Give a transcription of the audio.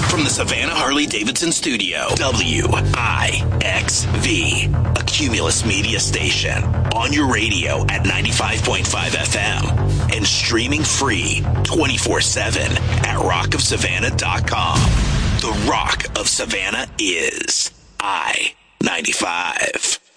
From the Savannah Harley-Davidson studio, WIXV, a Cumulus media station. On your radio at 95.5 FM and streaming free 24/7 at rockofsavannah.com. The Rock of Savannah is I-95.